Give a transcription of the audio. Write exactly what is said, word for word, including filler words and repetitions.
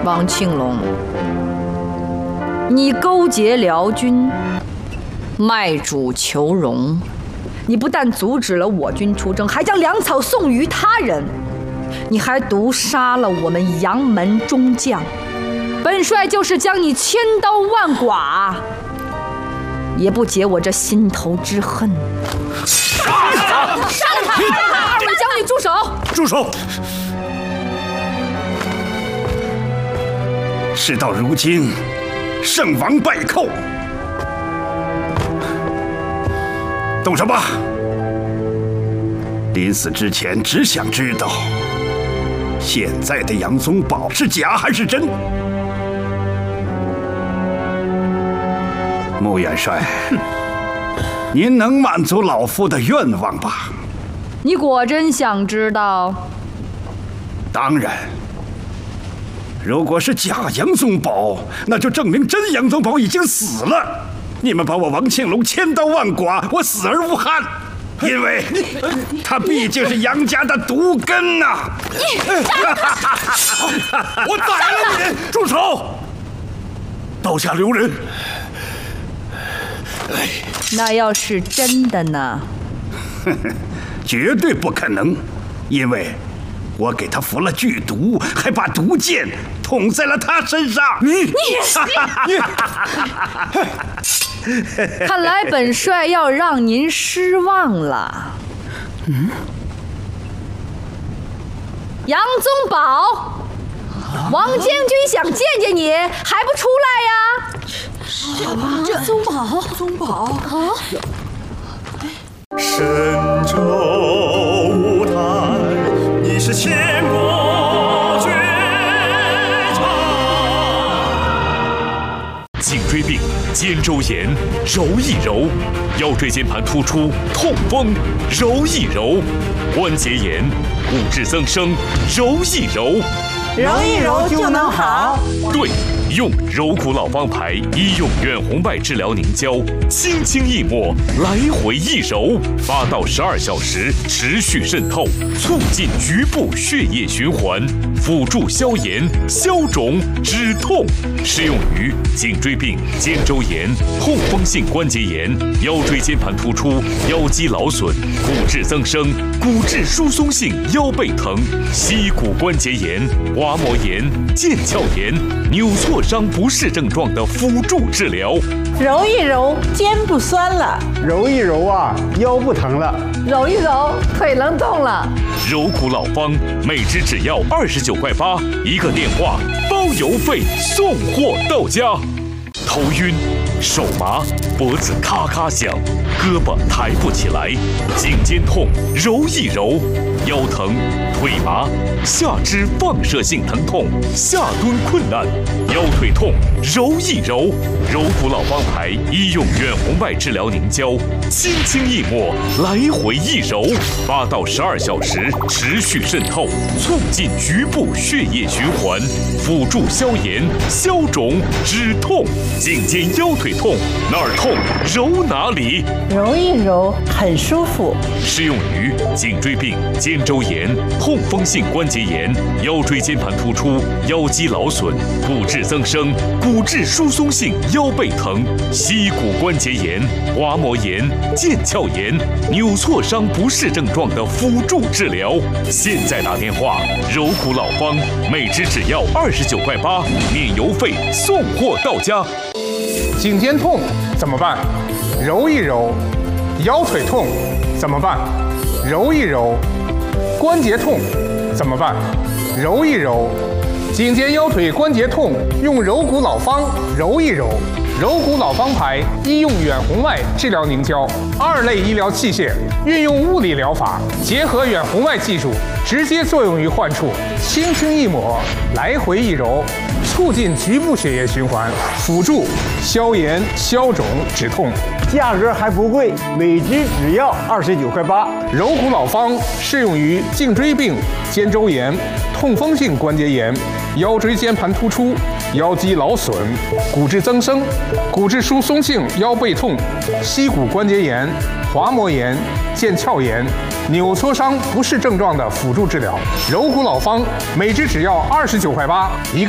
王庆龙，你勾结辽军，卖主求荣，你不但阻止了我军出征，还将粮草送于他人，你还毒杀了我们杨门中将。本帅就是将你千刀万剐，也不解我这心头之恨。杀了他！杀了他！二位将军住手！ 住手！事到如今，胜王败寇，动手吧！临死之前，只想知道现在的杨宗保是假还是真。穆元帅，您能满足老夫的愿望吧？ 你果真想知道？ 当然。如果是假杨宗保，那就证明真杨宗保已经死了。你们把我王庆龙千刀万剐，我死而无憾，因为他毕竟是杨家的毒根呐、啊！我宰了你！住手！刀下留人。 那要是真的呢？ 绝对不可能，因为我给他服了剧毒，还把毒箭捅在了他身上。你你你！看来本帅要让您失望了。嗯，杨宗保，王将军想见见你，还不出来呀？ 这这宗保，宗保啊！ 神州舞台，你是千国绝唱。 颈椎病、肩周炎，揉一揉；腰椎间盘突出、痛风，揉一揉；关节炎、骨质增生，揉一揉。 揉一揉就能好。 对。用柔骨老方牌医用远红外治疗凝胶，轻轻一抹，来回一揉，八到十二小时持续渗透，促进局部血液循环，辅助消炎、消肿、止痛。适用于颈椎病、肩周炎、痛风性关节炎、腰椎间盘突出、腰肌劳损、骨质增生、骨质疏松性腰背疼、膝骨关节炎、滑膜炎、腱鞘炎、扭挫伤不适症状的辅助治疗。 揉一揉，肩不酸了； 揉一揉啊，腰不疼了； 揉一揉，腿能动了。 柔骨老方，每支只要二十九块八，一个电话包邮费，送货到家。头晕、手麻、脖子咔咔响、胳膊抬不起来、颈肩痛，揉一揉；腰疼、腿麻、下肢放射性疼痛、下蹲困难、腰腿痛，揉一揉。柔骨老方牌医用远红外治疗凝胶，轻轻一抹，来回一揉，八到十二小时持续渗透，促进局部血液循环，辅助消炎、消肿、止痛。颈肩腰腿痛，哪儿痛揉哪里， 揉一揉很舒服。 适用于颈椎病、肩周炎、痛风性关节炎、腰椎间盘突出、腰肌劳损、骨质增生、骨质疏松性腰背疼、膝骨关节炎、滑膜炎、腱鞘炎、扭挫伤不适症状的辅助治疗。现在打电话，柔骨老方，每支只要二十九块八，免邮费，送货到家。 颈肩痛怎么办？揉一揉。腰腿痛怎么办？揉一揉。关节痛怎么办？揉一揉。颈肩腰腿关节痛用柔骨老方揉一揉。柔骨老方牌医用远红外治疗凝胶，二类医疗器械，运用物理疗法，结合远红外技术，直接作用于患处，轻轻一抹，来回一揉，促进局部血液循环，辅助消炎、消肿、止痛。 价格还不贵，每支只要二十九块八。 柔骨老方适用于颈椎病、肩周炎、痛风性关节炎、腰椎间盘突出、腰肌劳损、骨质增生、骨质疏松性腰背痛、膝骨关节炎、滑膜炎、腱鞘炎、扭挫伤不适症状的辅助治疗。柔骨老方每支只要二十九块八一个。